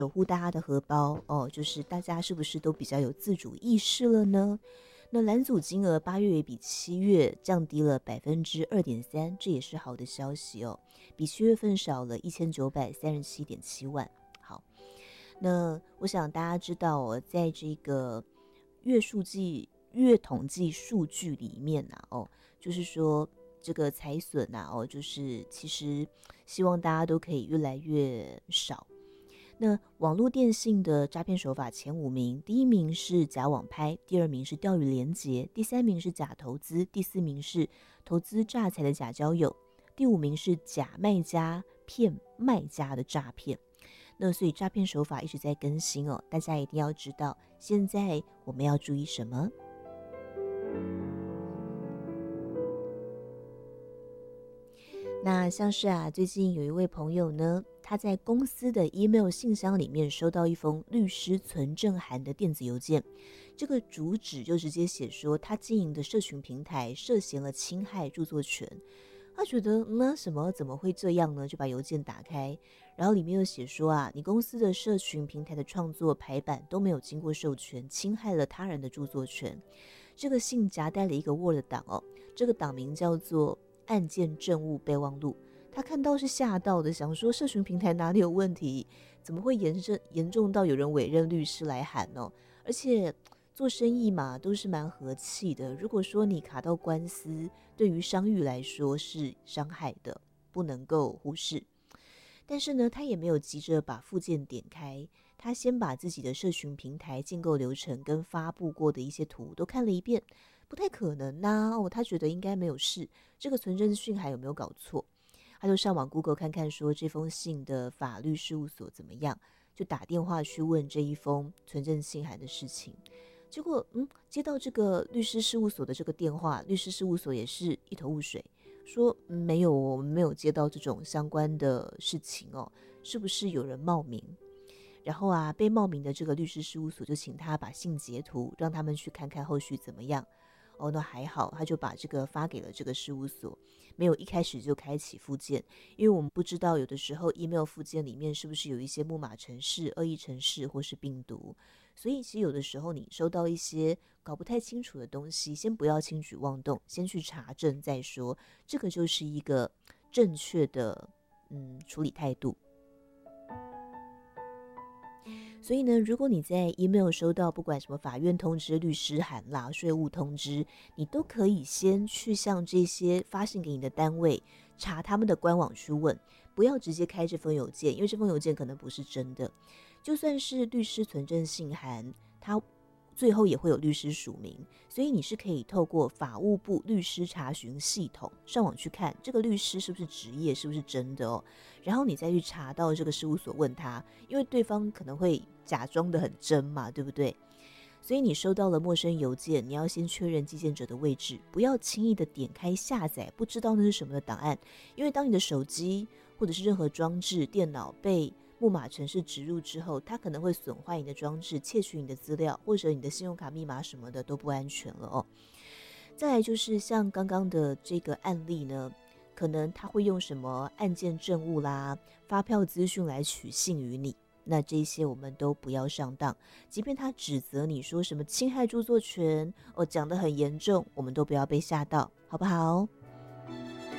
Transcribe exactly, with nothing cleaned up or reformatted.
守护大家的荷包哦，就是大家是不是都比较有自主意识了呢？那蓝组金额八月也比七月降低了百分之二点三，这也是好的消息哦，比七月份少了一千九百三十七点七万。好，那我想大家知道哦，在这个月数计、月统计数据里面啊，哦，就是说这个财损啊，哦，就是其实希望大家都可以越来越少。那网络电信的诈骗手法前五名，第一名是假网拍，第二名是钓鱼连结，第三名是假投资，第四名是投资诈财的假交友，第五名是假卖家骗卖家的诈骗。那所以诈骗手法一直在更新哦，大家一定要知道现在我们要注意什么。那像是啊，最近有一位朋友呢，他在公司的 email 信箱里面收到一封律师存证函的电子邮件，这个主旨就直接写说他经营的社群平台涉嫌了侵害著作权。他觉得那、嗯、什么怎么会这样呢？就把邮件打开，然后里面又写说啊，你公司的社群平台的创作排版都没有经过授权，侵害了他人的著作权。这个信夹带了一个 Word 档哦，这个档名叫做案件证物备忘录。他看到是吓到的，想说社群平台哪里有问题？怎么会严重严重到有人委任律师来喊呢？而且做生意嘛，都是蛮和气的。如果说你卡到官司，对于商誉来说是伤害的，不能够忽视。但是呢，他也没有急着把附件点开，他先把自己的社群平台建构流程跟发布过的一些图都看了一遍，不太可能呐、啊哦，他觉得应该没有事，这个存证讯函有没有搞错？他就上网 Google 看看说这封信的法律事务所怎么样，就打电话去问这一封存证信函的事情。结果嗯，接到这个律师事务所的这个电话，律师事务所也是一头雾水，说、嗯、没有，我们没有接到这种相关的事情哦，是不是有人冒名？然后啊，被冒名的这个律师事务所就请他把信截图，让他们去看看后续怎么样。哦，那还好，他就把这个发给了这个事务所，没有一开始就开启附件，因为我们不知道有的时候 email 附件里面是不是有一些木马程式、恶意程式或是病毒，所以其实有的时候你收到一些搞不太清楚的东西，先不要轻举妄动，先去查证再说，这个就是一个正确的嗯处理态度。所以呢，如果你在 email 收到不管什么法院通知、律师函啦、税务通知，你都可以先去向这些发信给你的单位查他们的官网去问，不要直接开这封邮件，因为这封邮件可能不是真的。就算是律师存证信函，它最后也会有律师署名，所以你是可以透过法务部律师查询系统上网去看这个律师是不是职业，是不是真的哦，然后你再去查到这个事务所问他，因为对方可能会假装的很真嘛，对不对？所以你收到了陌生邮件，你要先确认寄件者的位置，不要轻易的点开下载不知道那是什么的档案，因为当你的手机或者是任何装置电脑被木马程式植入之后，它可能会损坏你的装置，窃取你的资料，或者你的信用卡密码什么的都不安全了哦。再来就是像刚刚的这个案例呢，可能他会用什么案件证物啦、发票资讯来取信于你，那这些我们都不要上当。即便他指责你说什么侵害著作权哦，讲得很严重，我们都不要被吓到，好不好？